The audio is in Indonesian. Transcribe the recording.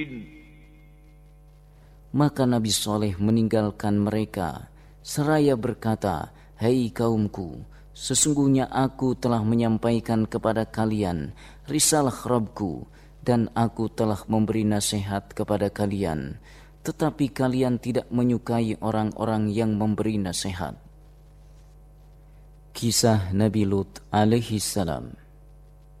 Maka Nabi Saleh meninggalkan mereka seraya berkata, "Hai kaumku, sesungguhnya aku telah menyampaikan kepada kalian risalah Rabbku dan aku telah memberi nasihat kepada kalian, tetapi kalian tidak menyukai orang-orang yang memberi nasihat." Kisah Nabi Lut alaihi salam.